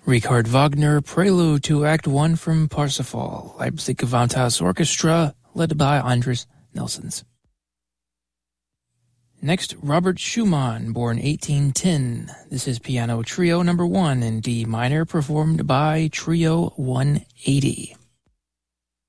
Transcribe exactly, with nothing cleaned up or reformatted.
Richard Wagner, Prelude to Act One from Parsifal, Leipzig Gewandhaus Orchestra, led by Andres Nelsons. Next, Robert Schumann, born eighteen ten. This is Piano Trio Number One in D minor, performed by Trio one eighty.